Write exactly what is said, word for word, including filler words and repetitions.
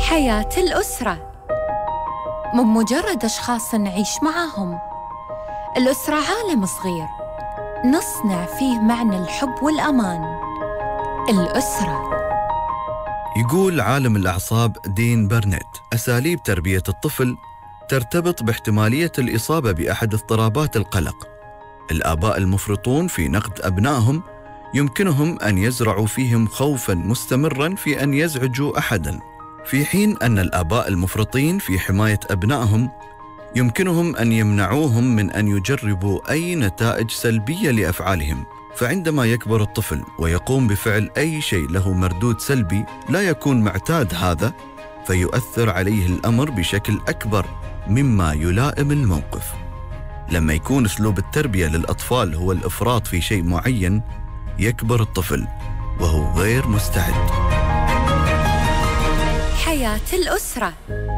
حياة الأسرة من مجرد أشخاص نعيش معاهم. الأسرة عالم صغير نصنع فيه معنى الحب والأمان. الأسرة. يقول عالم الأعصاب دين برنت: أساليب تربية الطفل ترتبط باحتمالية الإصابة بأحد اضطرابات القلق. الآباء المفرطون في نقد أبنائهم يمكنهم أن يزرعوا فيهم خوفاً مستمراً في أن يزعجوا أحداً، في حين أن الآباء المفرطين في حماية أبنائهم يمكنهم أن يمنعوهم من أن يجربوا أي نتائج سلبية لأفعالهم. فعندما يكبر الطفل ويقوم بفعل أي شيء له مردود سلبي لا يكون معتاد هذا، فيؤثر عليه الأمر بشكل أكبر مما يلائم الموقف. لما يكون أسلوب التربية للأطفال هو الإفراط في شيء معين، يكبر الطفل وهو غير مستعد. حياة الأسرة.